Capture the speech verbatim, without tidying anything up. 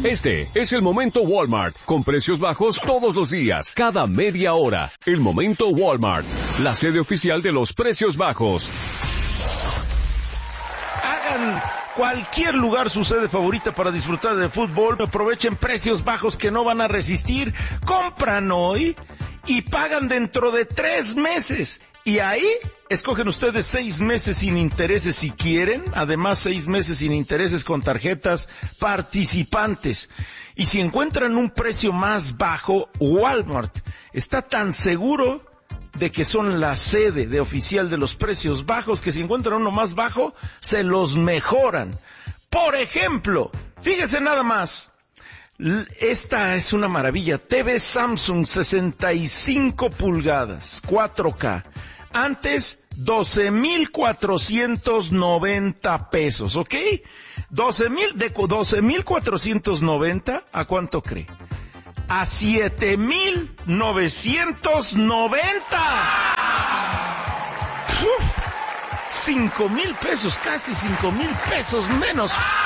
Este es el Momento Walmart, con precios bajos todos los días, cada media hora. El Momento Walmart, la sede oficial de los precios bajos. Hagan cualquier lugar su sede favorita para disfrutar de fútbol. Aprovechen precios bajos que no van a resistir. Compran hoy y pagan dentro de tres meses. Y ahí escogen ustedes seis meses sin intereses si quieren, además seis meses sin intereses con tarjetas participantes. Y si encuentran un precio más bajo, Walmart está tan seguro de que son la sede de oficial de los precios bajos que si encuentran uno más bajo, se los mejoran. Por ejemplo, fíjese nada más. Esta es una maravilla. T V Samsung sesenta y cinco pulgadas, cuatro K. Antes, doce mil cuatrocientos noventa pesos, ¿ok? doce mil, de doce mil cuatrocientos noventa, ¿a cuánto cree? A siete mil novecientos noventa. Uf, cinco mil pesos, casi cinco mil pesos menos.